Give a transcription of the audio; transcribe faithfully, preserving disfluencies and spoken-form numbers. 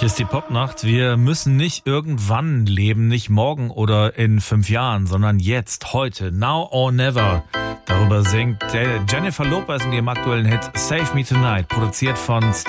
Hier ist die Popnacht. Wir müssen nicht irgendwann leben, nicht morgen oder in fünf Jahren, sondern jetzt, heute, now or never. Darüber singt Jennifer Lopez in ihrem aktuellen Hit Save Me Tonight, produziert von Star